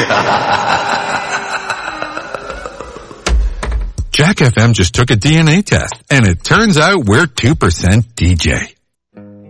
Jack FM just took a DNA test, and it turns out we're 2% DJ.